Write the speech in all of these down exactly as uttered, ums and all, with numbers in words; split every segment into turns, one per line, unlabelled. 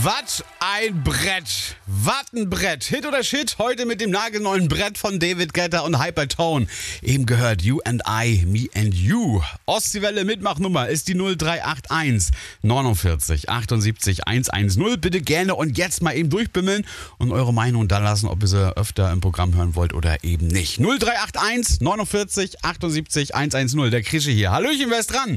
Was ein Brett. Was ein Brett. Hit oder Shit? Heute mit dem nagelneuen Brett von David Guetta und Hypertone. Eben gehört You and I, Me and You. Ostseewelle Mitmachnummer ist die null drei acht eins neunundvierzig achtundsiebzig hundertzehn. Bitte gerne und jetzt mal eben durchbimmeln und eure Meinung da lassen, ob ihr sie öfter im Programm hören wollt oder eben nicht. null drei acht eins neunundvierzig achtundsiebzig hundertzehn. Der Krische hier. Hallöchen, wer ist dran?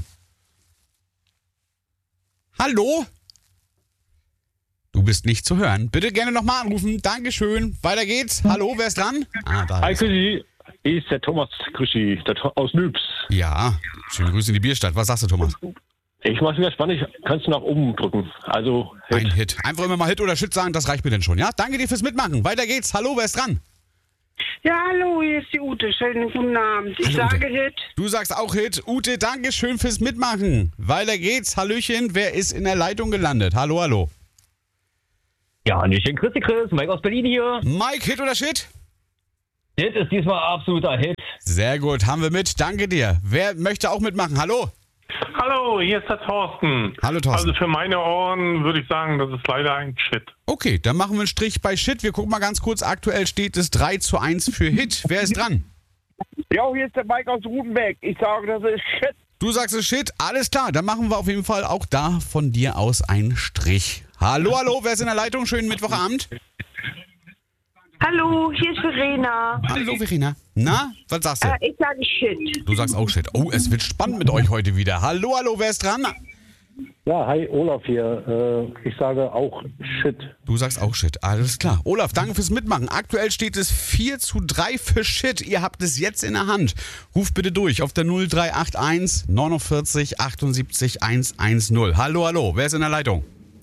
Hallo? Du bist nicht zu hören. Bitte gerne nochmal anrufen. Dankeschön. Weiter geht's. Hallo, wer ist dran? Ah, da
Hi,
ist er.
Grüßi. Hier ist der Thomas Grüßi, der To- aus Nübs.
Ja, schöne Grüße in die Bierstadt. Was sagst du, Thomas?
Ich mach's wieder spannend. Kannst du nach oben drücken. Also, Hit.
Ein Hit. Einfach immer mal Hit oder Shit sagen, das reicht mir denn schon, ja? Danke dir fürs Mitmachen. Weiter geht's. Hallo, wer ist dran?
Ja, hallo, hier ist die Ute. Schönen guten Abend. Ich
Hallo,
sage
Ute.
Hit.
Du sagst auch Hit. Ute, danke schön fürs Mitmachen. Weiter geht's. Hallöchen, wer ist in der Leitung gelandet? Hallo, hallo.
Ja, Hallöchen, Christi Chris, Mike aus Berlin hier.
Mike, Hit oder Shit?
Hit ist diesmal absoluter Hit.
Sehr gut, haben wir mit. Danke dir. Wer möchte auch mitmachen? Hallo.
Hallo, hier ist der Thorsten.
Hallo, Thorsten.
Also für meine Ohren würde ich sagen, das ist leider ein Shit.
Okay, dann machen wir einen Strich bei Shit. Wir gucken mal ganz kurz. Aktuell steht es drei zu eins für Hit. Wer ist dran?
Ja, hier ist der Mike aus Rutenbeck. Ich sage, das ist Shit.
Du sagst es Shit. Alles klar, dann machen wir auf jeden Fall auch da von dir aus einen Strich. Hallo, hallo, wer ist in der Leitung? Schönen Mittwochabend.
Hallo, hier ist Verena.
Hallo, Verena. Na, was sagst du?
Äh, ich sage Shit.
Du sagst auch Shit. Oh, es wird spannend mit euch heute wieder. Hallo, hallo, wer ist dran?
Ja, hi, Olaf hier. Äh, ich sage auch Shit.
Du sagst auch Shit. Alles klar. Olaf, danke fürs Mitmachen. Aktuell steht es vier zu drei für Shit. Ihr habt es jetzt in der Hand. Ruft bitte durch auf der null drei acht eins neunundvierzig achtundsiebzig hundertzehn. Hallo, hallo, wer ist in der Leitung?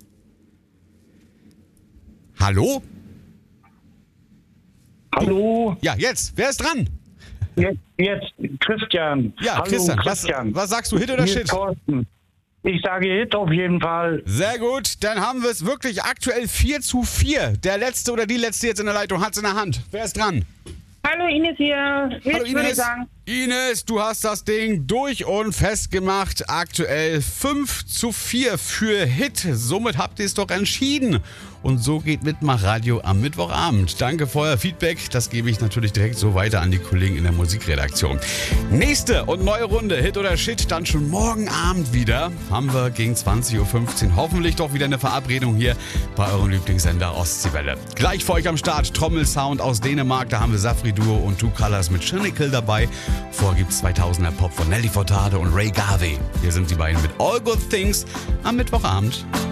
Hallo?
Hallo,
Ja, jetzt. Wer ist dran?
jetzt, jetzt Christian.
Ja,
Hallo,
Christian. Was,
Christian.
was sagst du, Hit oder
Hier
Shit?
ist Thorsten. Ich sage Hit auf jeden Fall.
Sehr gut, dann haben wir es wirklich aktuell vier zu vier. Der letzte oder die letzte jetzt in der Leitung hat es in der Hand. Wer ist dran?
Hallo, Ines hier. Hit,
Hallo
würde ich
Ines.
sagen.
Ines, du hast das Ding durch und festgemacht. Aktuell fünf zu vier für Hit. Somit habt ihr es doch entschieden. Und so geht Mitmachradio am Mittwochabend. Danke für euer Feedback. Das gebe ich natürlich direkt so weiter an die Kollegen in der Musikredaktion. Nächste und neue Runde, Hit oder Shit, dann schon morgen Abend wieder. Haben wir gegen zwanzig Uhr fünfzehn hoffentlich doch wieder eine Verabredung hier bei eurem Lieblingssender Ostseewelle. Gleich für euch am Start Trommelsound aus Dänemark. Da haben wir Safri Duo und Two Colors mit Cynical dabei. Vorher gibt's zweitausender Pop von Nelly Furtado und Ray Garvey. Hier sind die beiden mit All Good Things am Mittwochabend.